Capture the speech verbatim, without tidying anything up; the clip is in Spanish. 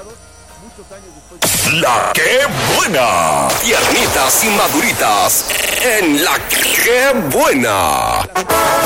muchos años después. La que buena. Tiernitas y maduritas en la que buena.